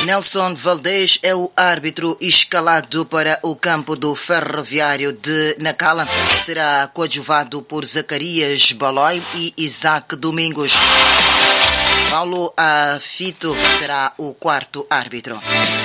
Nelson Valdez é o árbitro escalado para o campo do Ferroviário de Nacala. Será coadjuvado por Zacarias Balói e Isaac Domingos. Paulo Afito será o quarto árbitro.